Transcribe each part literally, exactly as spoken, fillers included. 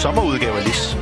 sommerudgave af Lis.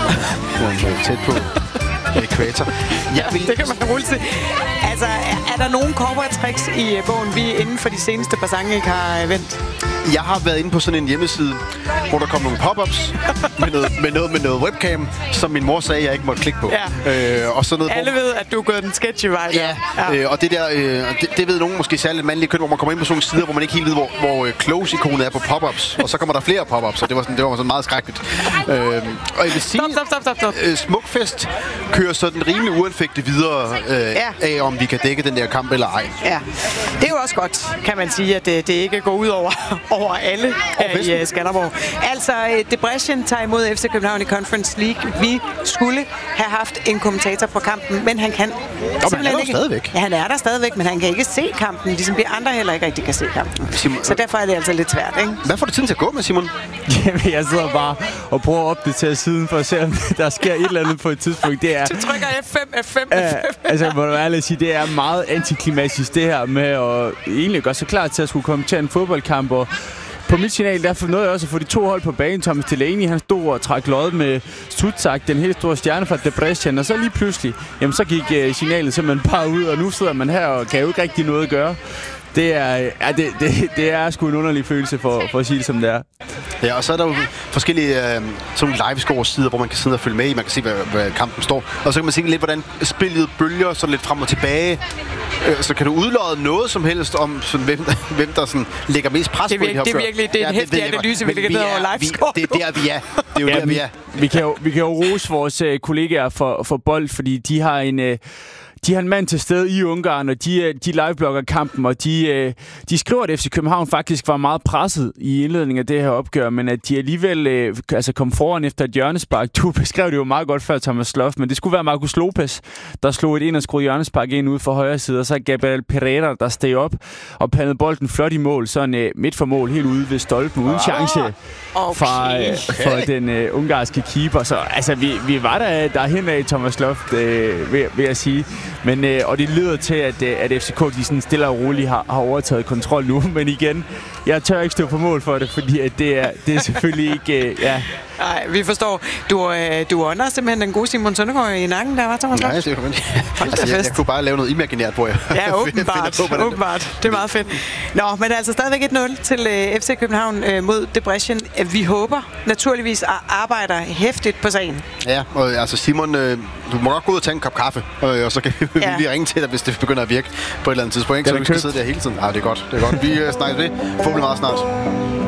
Tæt på ekvator. Jeg vil... Det kan man roligt se. Altså, er, er der nogen cowboy-tricks i uh, bogen, vi inden for de seneste par sange ikke har uh, vendt? Jeg har været inde på sådan en hjemmeside, hvor der kom nogle pop-ups med noget, med noget, med noget webcam, som min mor sagde, jeg ikke måtte klikke på. Ja. Øh, og sådan noget, alle hvor... ved, at du er gået den sketchy vej. Ja, ja. Øh, og det der, øh, det, det ved nogen måske særligt mandlige køn, hvor man kommer ind på sådan nogle sider, hvor man ikke helt ved, hvor, hvor øh, close-ikonet er på pop-ups. Og så kommer der flere pop-ups, og det var sådan, det var sådan meget skrækkeligt. Øh, og jeg vil sige, stop, stop, stop, stop. Øh, Smukfest kører sådan rimelig uanfægtet videre øh, ja. af, om vi kan dække den der kamp eller ej. Ja, det er jo også godt, kan man sige, at det, det ikke går ud over, over alle her i uh, Skanderborg. Altså, uh, Debrecen tager imod F C København i Conference League. Vi skulle have haft en kommentator på kampen, men han kan Nå, men han er der ikke stadigvæk. Ja, han er der stadigvæk, men han kan ikke se kampen, ligesom vi andre heller ikke rigtig kan se kampen. Simon, så derfor er det altså lidt svært, ikke? Hvad får du tiden til at gå med, Simon? Jamen, jeg sidder bare og prøver at opdatere siden for at se, om der sker et eller andet på et tidspunkt. Det er, du trykker F fem, F fem, F fem. Uh, altså, må du ærligt sige, det er meget antiklimatisk, det her med at egentlig gøre sig klar til at skulle komme til en fodboldkamp. Og på mit signal, derfor nåede jeg også at få de to hold på banen. Thomas Delaney, han stod og trak lod med Sutzak, den helt store stjerne fra Debrecen. Og så lige pludselig, jamen så gik uh, signalet simpelthen bare ud, og nu sidder man her og kan jo ikke rigtig noget at gøre. Det er, ja, det, det, det er sgu en underlig følelse for, for at sige det, som det er. Ja, og så er der jo forskellige øh, sådan livescore-sider, hvor man kan sidde og følge med i. Man kan se, hvad, hvad kampen står. Og så kan man se lidt, hvordan spillet bølger sådan lidt frem og tilbage. Øh, så kan du udlåde noget som helst om, sådan, hvem, hvem der sådan, lægger mest pres det er, på det her. Det er virkelig det er en ja, hæftig analyse, vi ligger der over livescore. Det er der, vi er. Det er jo ja, der, vi er. Vi kan jo, vi kan jo rose vores uh, kollegaer for, for Bold, fordi de har en... Uh, De har en mand til stede i Ungarn, og de, de liveblogger kampen, og de, de skriver, at F C København faktisk var meget presset i indledningen af det her opgør, men at de alligevel altså kom foran efter et hjørnespark. Du beskrev det jo meget godt før, Thomas Sloff, men det skulle være Marcus Lopez, der slog et inderskruet hjørnespark ind ude for højre side, og så Gabriel Pereira, der steg op og pandede bolden flot i mål, sådan uh, midt for mål, helt ude ved stolpen, uden chance okay. fra, uh, for den uh, ungarske keeper. Så altså, vi, vi var der derhen af, Thomas Sloff, uh, vil, vil jeg sige. Men, øh, og det lyder til, at, at F C K de sådan stille og roligt har, har overtaget kontrol nu. Men igen, jeg tør ikke stå på mål for det, fordi at det, er, det er selvfølgelig ikke... Øh, ja. Nej, vi forstår. Du, øh, du ånder simpelthen den gode Simon Søndergaard i nakken, der var, Thomas? Nej, det er jo altså, jeg, jeg kunne bare lave noget imaginært, hvor jeg... Ja, åbenbart. på, åbenbart. Det er meget fedt. Nå, men altså stadigvæk et nul til øh, F C København øh, mod Debrecen. Vi håber naturligvis at arbejde hæftigt på sagen. Ja, og altså Simon, øh, du må godt gå ud og tage en kop kaffe, øh, og så kan vi ja. lige ringe til dig, hvis det begynder at virke på et eller andet tidspunkt. Ikke? Så vi skal sidde der hele tiden. Ja, det er godt. Det er godt. Vi øh, snakker det forhåbentlig meget snart.